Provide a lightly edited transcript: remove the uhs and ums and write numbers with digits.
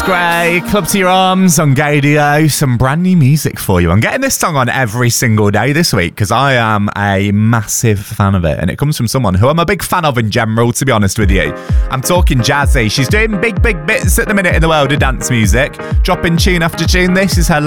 Gray, Club to Your Arms on Gadio. Some brand new music for you. I'm getting this song on every single day this week because I am a massive fan of it, and it comes from someone who I'm a big fan of in general, to be honest with you. I'm talking Jazzy. She's doing big bits at the minute in the world of dance music, dropping tune after tune. This is her